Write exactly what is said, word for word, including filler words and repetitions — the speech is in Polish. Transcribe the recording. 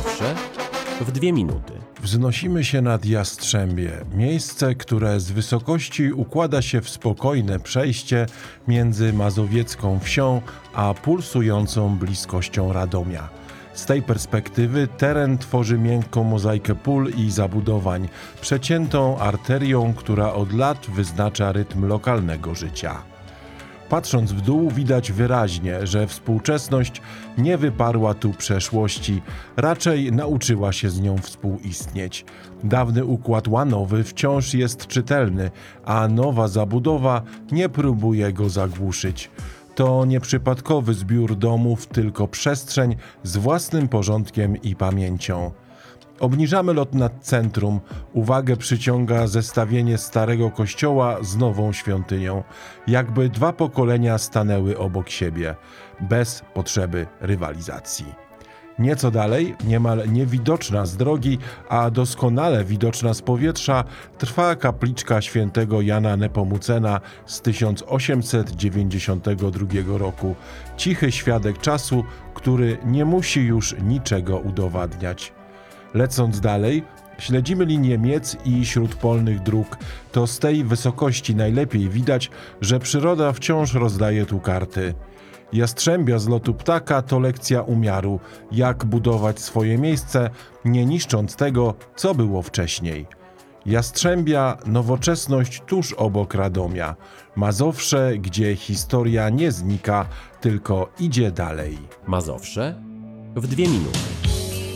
Mazowsze w dwie minuty. Wznosimy się nad Jastrzębie, miejsce, które z wysokości układa się w spokojne przejście między mazowiecką wsią a pulsującą bliskością Radomia. Z tej perspektywy teren tworzy miękką mozaikę pól i zabudowań, przeciętą arterią, która od lat wyznacza rytm lokalnego życia. Patrząc w dół, widać wyraźnie, że współczesność nie wyparła tu przeszłości, raczej nauczyła się z nią współistnieć. Dawny układ łanowy wciąż jest czytelny, a nowa zabudowa nie próbuje go zagłuszyć. To nieprzypadkowy zbiór domów, tylko przestrzeń z własnym porządkiem i pamięcią. Obniżamy lot nad centrum. Uwagę przyciąga zestawienie starego kościoła z nową świątynią. Jakby dwa pokolenia stanęły obok siebie, bez potrzeby rywalizacji. Nieco dalej, niemal niewidoczna z drogi, a doskonale widoczna z powietrza, trwa kapliczka świętego Jana Nepomucena z tysiąc osiemset dziewięćdziesiątego drugiego roku. Cichy świadek czasu, który nie musi już niczego udowadniać. Lecąc dalej, śledzimy linię Miec i śródpolnych dróg. To z tej wysokości najlepiej widać, że przyroda wciąż rozdaje tu karty. Jastrzębia z lotu ptaka to lekcja umiaru, jak budować swoje miejsce, nie niszcząc tego, co było wcześniej. Jastrzębia, nowoczesność tuż obok Radomia. Mazowsze, gdzie historia nie znika, tylko idzie dalej. Mazowsze w dwie minuty.